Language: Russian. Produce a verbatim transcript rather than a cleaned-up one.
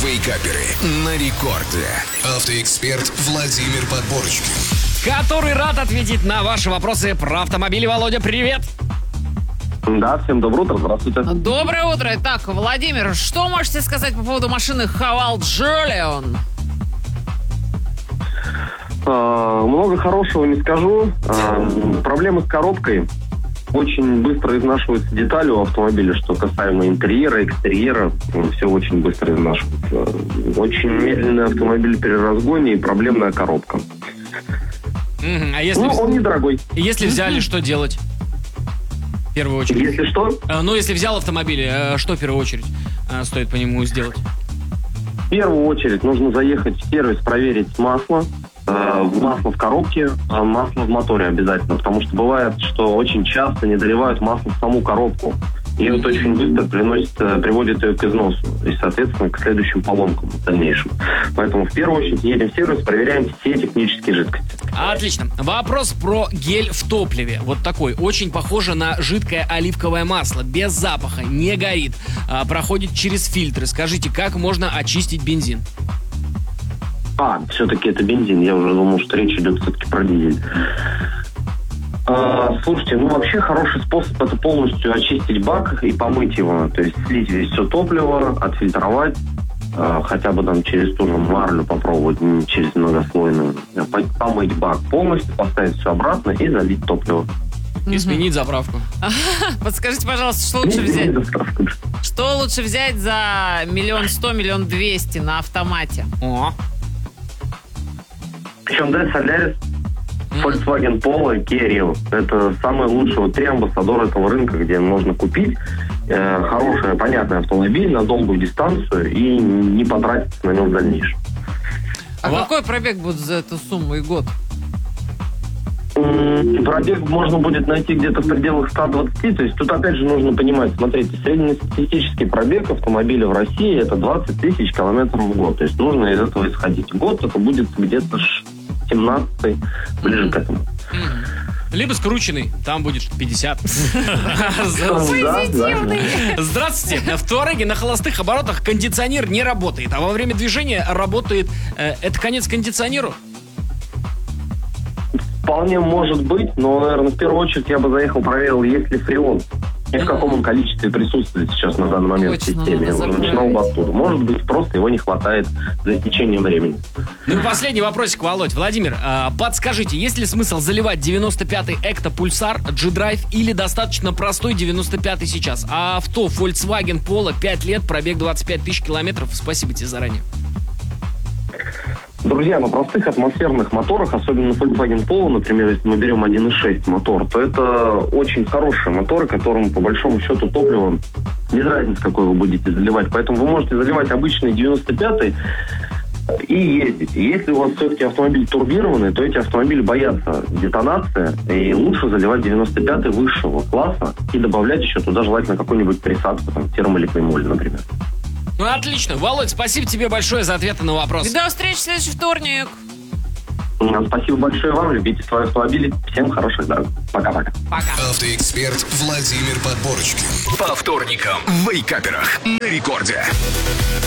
Вейкаперы на рекорде. Автоэксперт Владимир Подборочкин. Который рад ответить на ваши вопросы про автомобили. Володя, привет! Да, всем доброе утро, здравствуйте. Доброе утро. Итак, Владимир, что можете сказать по поводу машины Haval Джолион? А, много хорошего не скажу. А, проблемы с коробкой. Очень быстро изнашиваются детали у автомобиля, что касаемо интерьера, экстерьера. Все очень быстро изнашивается. Очень медленный автомобиль при разгоне и проблемная коробка. Мгм. А если, Ну, он недорогой. если взяли, что делать? В первую очередь. Если что, Э, Ну, если взял автомобиль, э, что в первую очередь э, стоит по нему сделать? в первую очередь нужно заехать в сервис, проверить масло. Э, масло в коробке, а масло в моторе обязательно. Потому что бывает, что очень часто не доливают масло в саму коробку. И вот очень быстро приносит, приводит ее к износу. И, соответственно, к следующим поломкам в дальнейшем. Поэтому в первую очередь едем в сервис, проверяем все технические жидкости. Отлично. Вопрос про гель в топливе. Вот такой. Очень похоже на жидкое оливковое масло. Без запаха, не горит. а, проходит через фильтры. Скажите, как можно очистить бензин? А, все-таки это бензин. Я уже думал, что речь идет все-таки про дизель. А, слушайте, ну вообще хороший способ это полностью очистить бак и помыть его. То есть слить весь все топливо, отфильтровать, а, хотя бы там через ту же марлю попробовать, не через многослойную. Помыть бак полностью, поставить все обратно и залить топливо. И сменить заправку. Подскажите, пожалуйста, что лучше взять? Что лучше взять за миллион сто, миллион двести на автомате? О, Hyundai Solaris, Volkswagen Polo, Kia Rio. Это самые лучшие вот три амбассадора этого рынка, где можно купить э, хороший, понятный автомобиль на долгую дистанцию и не потратиться на него в дальнейшем. А Ва- какой пробег будет за эту сумму и год? М, Пробег можно будет найти где-то в пределах ста двадцати. То есть тут опять же нужно понимать, смотрите, среднестатистический пробег автомобиля в России это двадцать тысяч километров в год. То есть нужно из этого исходить. Год это будет где-то семнадцатый, ближе к этому. либо скрученный, там будет пятьдесят. Да, да. Здравствуйте. В Туареге на холостых оборотах кондиционер не работает, а во время движения работает. э, Это конец кондиционеру? Вполне может быть, но, наверное, в первую очередь я бы заехал, проверил, есть ли фреон. И в каком он количестве присутствует сейчас на данный момент Точно, в системе. надо Я уже начинал бы заправить. оттуда. Может быть, просто его не хватает за течение времени. Ну и последний вопросик, Володь. Владимир, а, подскажите, есть ли смысл заливать девяносто пятый Экто Pulsar G-Drive или достаточно простой девяносто пятый сейчас? А авто Volkswagen Polo пять лет, пробег двадцать пять тысяч километров. Спасибо тебе заранее. Друзья, на простых атмосферных моторах, особенно на Volkswagen Polo, например, если мы берем один и шесть мотор, то это очень хорошие моторы, которым по большому счету топливо без разницы, какой вы будете заливать. Поэтому вы можете заливать обычный девяносто пятый и ездить. И если у вас все-таки автомобиль турбированный, то эти автомобили боятся детонации, и лучше заливать девяносто пятый высшего класса и добавлять еще туда желательно какую-нибудь присадку, там, термолипоймоль, например. Ну отлично. Володь, спасибо тебе большое за ответы на вопрос. До встречи в следующий вторник. Спасибо большое вам, любите свои автомобили. Всем хороших дорог. Пока-пока. Пока. Автоэксперт Владимир Подборочкин. По вторникам в Вейкаперах на рекорде.